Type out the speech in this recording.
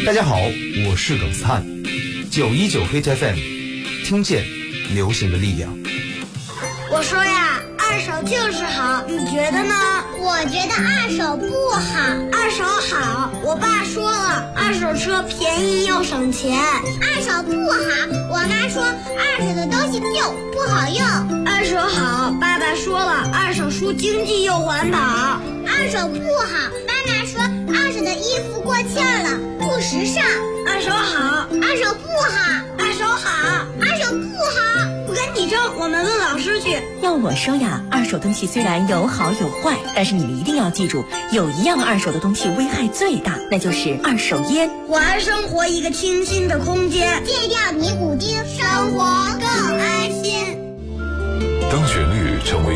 大家好，我是耿斯坦，919 Hit FM， 听见流行的力量。 我说呀，二手就是好，你觉得呢？ 我觉得二手不好。 二手好，我爸说了，二手车便宜又省钱。 二手不好，我妈说二手的东西旧不好用。 二手好，爸爸说了，二手书经济又环保。 二手不好，妈妈说二手的衣服过气了，不时尚。 二手好， 二手不好， 二手好， 二手不好。 不跟你争，我们问老师去。 要我说呀，二手东西虽然有好有坏，但是你们一定要记住，有一样二手的东西危害最大，那就是二手烟。 还生活一个清新的空间， 戒掉尼古丁，生活更安心。 当旋律成为